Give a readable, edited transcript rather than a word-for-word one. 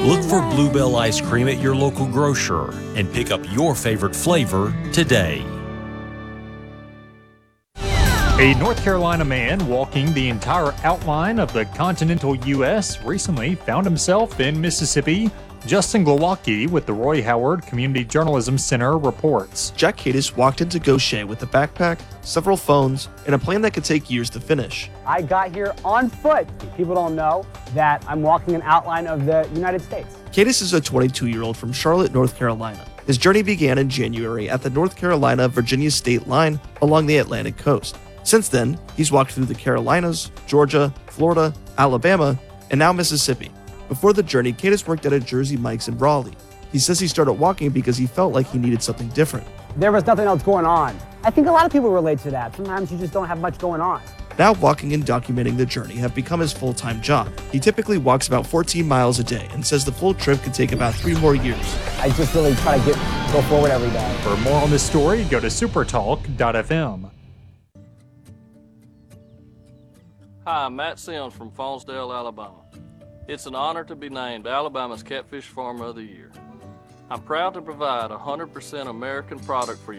Look for Bluebell ice cream at your local grocer and pick up your favorite flavor today. A North Carolina man walking the entire outline of the continental U.S. recently found himself in Mississippi. Justin Glowacki with the Roy Howard Community Journalism Center reports. Jack Cadis walked into Gaucher with a backpack, several phones, and a plan that could take years to finish. I got here on foot. People don't know that I'm walking an outline of the United States. Cadis is a 22-year-old from Charlotte, North Carolina. His journey began in January at the North Carolina-Virginia state line along the Atlantic coast. Since then, he's walked through the Carolinas, Georgia, Florida, Alabama, and now Mississippi. Before the journey, Cadis worked at a Jersey Mike's in Raleigh. He says he started walking because he felt like he needed something different. There was nothing else going on. I think a lot of people relate to that. Sometimes you just don't have much going on. Now walking and documenting the journey have become his full-time job. He typically walks about 14 miles a day and says the full trip could take about 3 more years. I just really try to go forward every day. For more on this story, go to supertalk.fm. Hi, I'm Matt Sims from Faunsdale, Alabama. It's an honor to be named Alabama's Catfish Farmer of the Year. I'm proud to provide 100% American product for